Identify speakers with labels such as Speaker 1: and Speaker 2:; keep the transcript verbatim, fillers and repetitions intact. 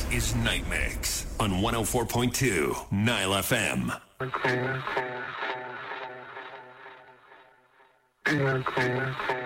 Speaker 1: This is Night Mix on one oh four point two Nile F M.
Speaker 2: Cool, cool, cool. Yeah, cool, cool.